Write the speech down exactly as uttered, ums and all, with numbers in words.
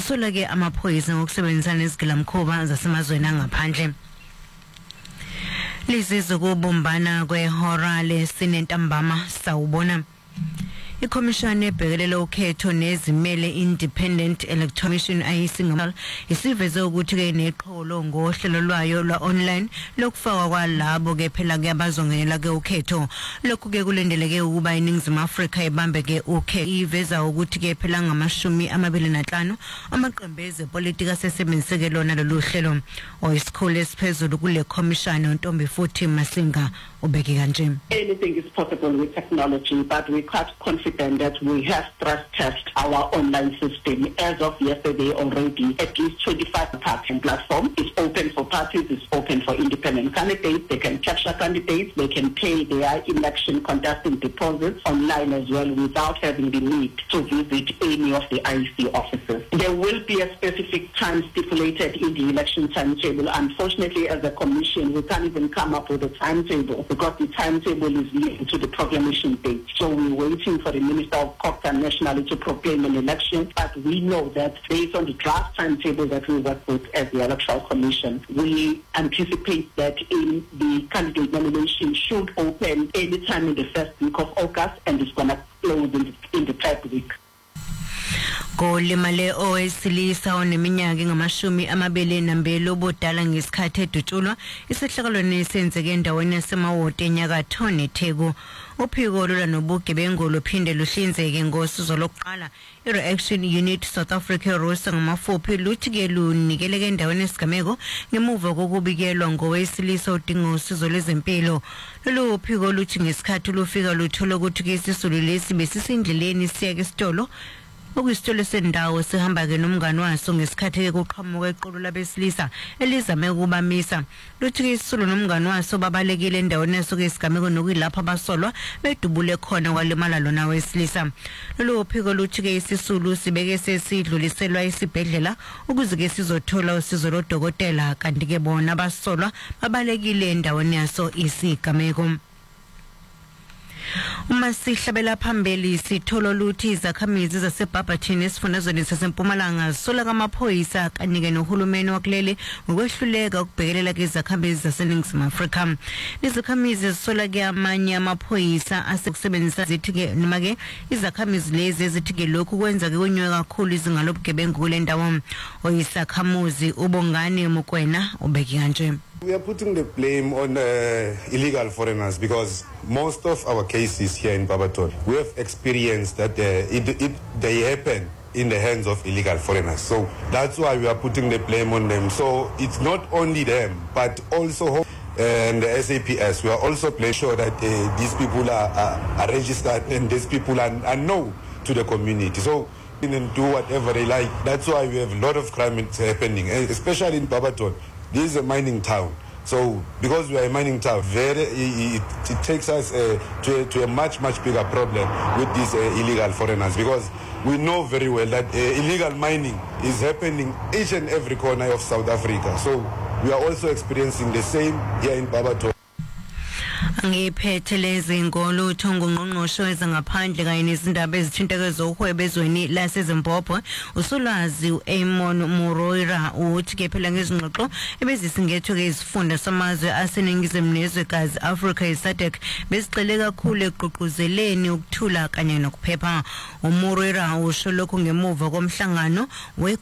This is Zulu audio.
zisola ke amaphoyisa ngokusebenzisana nezigilamkhuba zasemazweni angaphandle. Lizizwe kubumbana kwehora lesine ntambama sawubona. iKhomishana ebhekelela ukhetho nezimele Independent Electoral Commission I E C isiveze ukuthi ke neqholo ngohlelo lwayo lwa online lokufakwa kwalabo ke phela ke abazongenela ke ukhetho. Lokhu ke kulendeleke ukuba iNingizimu Afrika ibambe ke ukhetho iveza ukuthi ke phela ngamashumi amabili nanhlanu amaqembu ezepolitiki asebenziseke lona lolu hlelo. Oyisikhulu esiphezulu kule Khomishana uNtombi futhi Masinga ubeke kanje. Anything is possible with technology, but we're quite confident that we have stress test our online system. As of yesterday already, at least twenty-five party platform is open for parties, is open for independent candidates. They can capture candidates, they can pay their election contesting deposits online as well without having the need to visit any of the I E C offices. There will be a specific time stipulated in the election timetable. Unfortunately, as a commission, we can't even come up with a timetable because the timetable is linked to the proclamation date. So we're waiting for the Minister of Corps and Nationality to proclaim an election. But we know that based on the draft timetable that we work with as the Electoral Commission, we anticipate that in the candidate nomination should open anytime in the first week of August and it's going to close in the, in the third week. Golimale owesilisa oneminyaka ngamashumi amabili nambili obudala ngesikhathi edutshulwa isehlakalweni esenzeke endaweni yasemawoti enyakatho neTheku. Uphiko lula nobugebengu luphinde luhlinzeke ngosizo lokuqala i-Reaction Unit South Africa Rosa ngamafuphi luthi ke lunikeleke endaweni esigameko ngemuva kokubikelwa ngowesilisa odinga usizo lwezempilo. Lolu phiko luthi ngesikhathi lufika luthola ukuthi ke isisulu lesi besisindleleni siya ke sitolo okwisitolo sendawo sihamba ke nomngane waso ngesikhathi ke kuqhamuka iqulu labesilisa elizame ukubamisa. Luthi isisulu nomngane waso babalekile endaweni esuke isigameko nokuyilapha abasolwa bedubule khona kwalimala lona wesilisa. Lolu phiko luthi ke isisulu sibeke sesidluliselwa isibhedlela ukuze ke sizothola usizo lodokotela kanti ke bona abasolwa babalekile endaweni yaso isigameko. Uma sihlabela phambili sitholo luthi izakhamizi zaseBarberton esifundazweni saseMpumalanga zisola kamaphoyisa kanye ke nohulumeni wakuleli ngokwehluleka ukubhekelela ke izakhamizi zaseNingizimu Afrika. Izakhamizi zisola ke amanye amaphoyisa asekusebenzisa zithi ke noma ke izakhamizi lezi ezithi ke lokhu kwenza ke kunyuka kakhulu izinga lobugebengu kule ndawo. Oyisakhamuzi uBongani Mukwena ubeke kanje. We are putting the blame on uh, illegal foreigners because most of our cases here in Barberton, we have experienced that uh, it, it, they happen in the hands of illegal foreigners. So that's why we are putting the blame on them. So it's not only them, but also and the S A P S. We are also making sure that uh, these people are, are, are registered and these people are, are known to the community. So and do whatever they like. That's why we have a lot of crime happening, especially in Barberton. This is a mining town, so because we are a mining town, very it, it takes us uh, to, to a much much bigger problem with these uh, illegal foreigners because we know very well that uh, illegal mining is happening each and every corner of South Africa. So we are also experiencing the same here in Barberton. Ngiphethe lezi inkolo uthongo ngqongqosho ezangaphandle kanye nezindaba ezithinteke zohwebo ezweni laseZimbabwe usolwazi uAmon Muroira uthi ke phela ngezingxoxo ebezisingethwe ke izifunda samazwe aseningizimu nezwekazi Africa iSADC bezicele kakhulu eqoqozeleni ukuthula kanye nokuphepha. uMuroira usho lokhu ngemuva komhlangano we